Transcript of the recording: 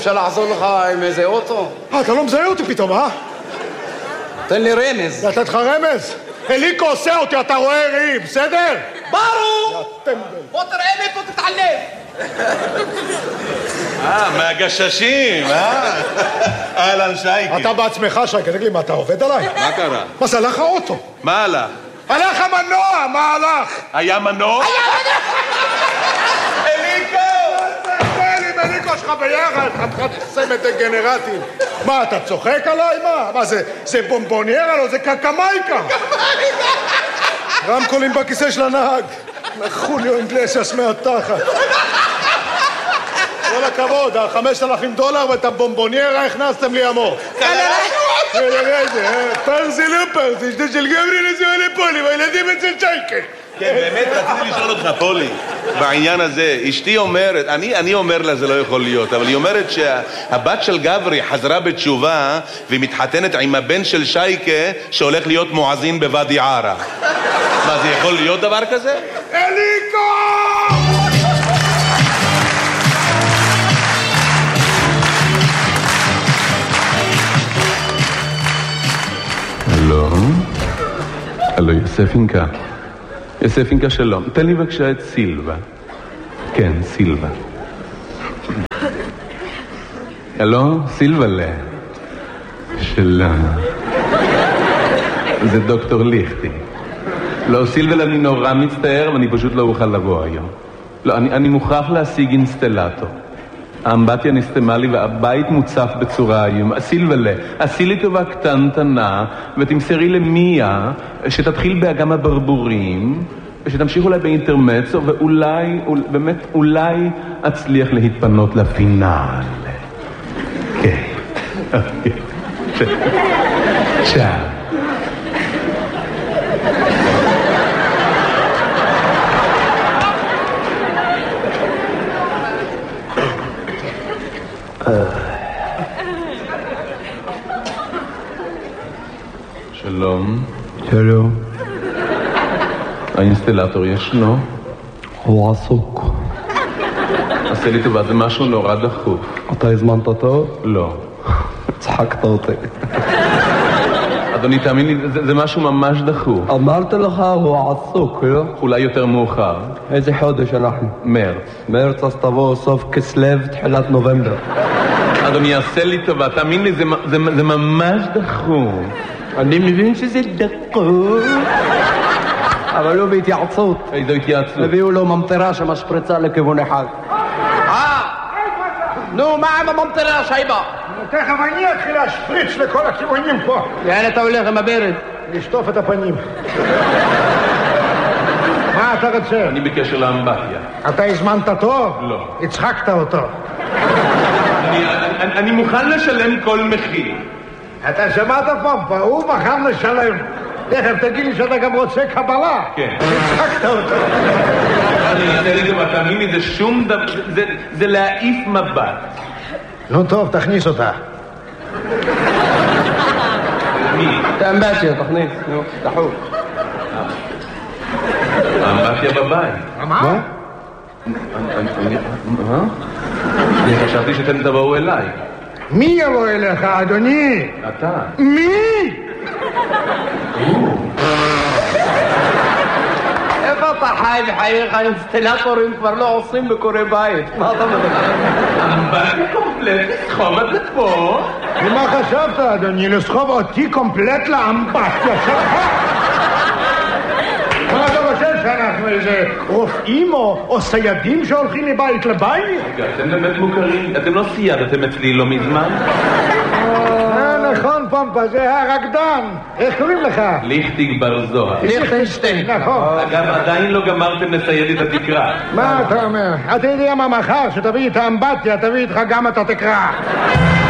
רוצה לעזור לך עם איזה אוטו? אתה לא מזהה אותי פתאום, אה? תן לי רמז. לתת לך רמז? אליקו עושה אותי, אתה רואה ראי, בסדר? ברור! בוא תראה מאיפה תתעלם. מהגששים, אהלן שייקי. אתה בעצמך, שייקי, תגיד לי, מה, אתה עובד עליי? מה קרה? מה זה, הלך האוטו? מה הלך? הלך המנוע, מה הלך? היה מנוע? אליקו! אליקו שלך ביחד, חתיכת סמת דגנרטים. מה, אתה צוחק עליי? מה, זה בומבוניירה? לא, זה קקמייקה. רמקולים בכיסא של הנהג. חוליו אינגלסיאס מהתחת. כל הכבוד, $5,000 ואת הבומבוניירה הכנסתם לי עמוק. פרזי לא פרזי, שדה של גברי נזיון לפולי, והילדים אצל שייקה. כן, באמת רציתי לשאול אותך, פולי, בעניין הזה. אשתי אומרת, אני אומר לה זה לא יכול להיות, אבל היא אומרת שהבת של גברי חזרה בתשובה ומתחתנת עם הבן של שייקה שהולך להיות מואזין בוואדי ערה. מה, זה יכול להיות דבר כזה? אליקו! הלו, יוספינקה. יוספינקה, שלום. תן לי בבקשה את סילבה. כן, סילבה. הלו, סילבלה. שלום. זה דוקטור ליכטי. לא, סילבלה, אני נורא מצטער, ואני פשוט לא אוכל לבוא היום. לא, אני מוכרח להשיג אינסטלטור. האמבטיה נסתמה לי והבית מוצף בצורה איום. סילבלה, עשי לי טובה קטנטנה ותמסרי למיה שתתחיל באגם הברבורים ושתמשיך אולי באינטרמצו ואולי, באמת אולי אצליח להתפנות לפינל. כן. צ'או. שלום. שלום. האינסטלטור ישנו? הוא עסוק. עשה לי טובה, זה משהו נורא דחוף. אתה הזמנת אותו? לא. צחקת אותי. אדוני, תאמין לי, זה משהו ממש דחוף. אמרתי לך, הוא עסוק, לא? אולי יותר מאוחר. איזה חודש אנחנו? מרץ. מרץ, אז תבוא סוף כסלו, תחילת נובמבר. אדוני, עשה לי טובה, תאמין לי, זה ממש דחוף. אני מבין שזה דחוף. אבל לא בהתייעצות. איזו התייעצות? הביאו לו ממטרה שמשפריצה לכיוון אחד. נו, מה עם הממטרה, שייבה? תכף אני אתחיל להשפריץ לכל הכיוונים פה. לאן אתה הולך עם הברד? לשטוף את הפנים. מה אתה רוצה? אני בקשר לאמבטיה. אתה הזמנת טוב? לא. הצחקת אותו. אני מוכן לשלם כל מחיר. אתה שמעת פמפה, הוא מוכן לשלם. תכף תגיד לי שאתה גם רוצה קבלה. כן. הצחקת אותו. אני אעשה לי דבר, תאמין לי, זה שום דבר, זה להעיף מבט. נו טוב, תכניס אותה. מי? את האמבטיה, תכניס, נו, דחוף. האמבטיה בבית. מה? מה? אני חשבתי שאתם תבואו אליי. מי יבוא אליך, אדוני? אתה. מי? איפה אתה חי בחייך? האינסטלטורים כבר לא עושים בקורי בית. מה אתה מדבר? אמבטיה קומפלט, לסחוב את זה פה. ומה חשבת, אדוני? לסחוב אותי קומפלט לאמבטיה שלך? מה אתה חושב שאנחנו איזה רופאים או סיידים שהולכים מבית לבית? אתם באמת מוכרים, אתם לא סיידתם אצלי לא מזמן? נכון פמפה, זה הרקדן. איך קוראים לך? ליכטיג בר זוהר. ליכטנשטיין. נכון. אגב, עדיין לא גמרתם לסייד את התקרה. מה אתה אומר? אתה יודע מה מחר שתביא את האמבטיה, תביא איתך גם את התקרה.